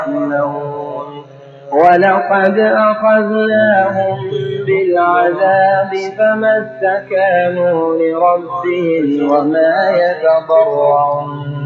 يعلمون ولقد أخذناهم بالعذاب فما استكانوا لربهم وما يتضرعون